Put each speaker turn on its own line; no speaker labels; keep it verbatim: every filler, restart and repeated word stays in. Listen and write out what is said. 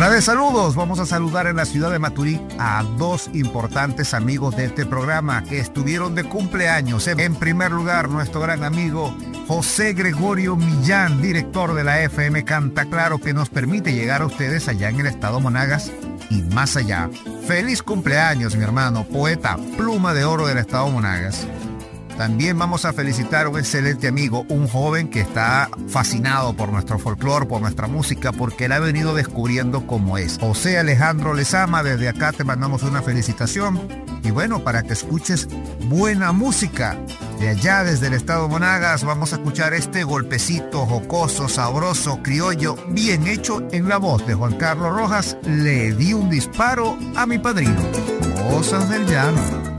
Hora de saludos. Vamos a saludar en la ciudad de Maturín a dos importantes amigos de este programa que estuvieron de cumpleaños. En primer lugar, nuestro gran amigo José Gregorio Millán, director de la F M Canta Claro, que nos permite llegar a ustedes allá en el estado Monagas y más allá. Feliz cumpleaños, mi hermano, poeta, pluma de oro del estado Monagas. También vamos a felicitar a un excelente amigo, un joven que está fascinado por nuestro folclore, por nuestra música, porque él ha venido descubriendo cómo es. José Alejandro Lezama, desde acá te mandamos una felicitación. Y bueno, para que escuches buena música de allá desde el estado Monagas, vamos a escuchar este golpecito jocoso, sabroso, criollo, bien hecho en la voz de Juan Carlos Rojas. Le di un disparo a mi padrino. Cosas del llano.